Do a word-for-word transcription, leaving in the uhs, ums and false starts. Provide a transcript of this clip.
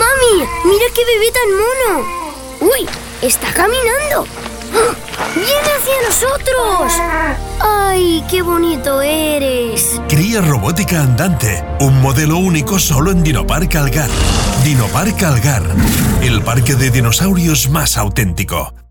¡Mami! ¡Mira qué bebé tan mono! ¡Uy! ¡Está caminando! ¡Viene hacia nosotros! ¡Ay, qué bonito eres! Cría robótica andante, un modelo único solo en Dinopark Algar. Dinopark Algar, el parque de dinosaurios más auténtico.